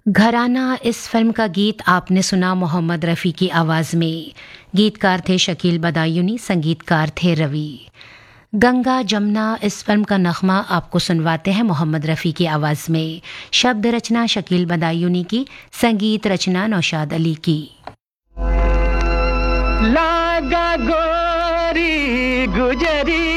घराना इस फिल्म का गीत आपने सुना मोहम्मद रफ़ी की आवाज़ में। गीतकार थे शकील बदायूनी, संगीतकार थे रवि। गंगा जमुना इस फिल्म का नगमा आपको सुनवाते हैं मोहम्मद रफ़ी की आवाज़ में। शब्द रचना शकील बदायूनी की, संगीत रचना नौशाद अली की। लागा गोरी गुजरी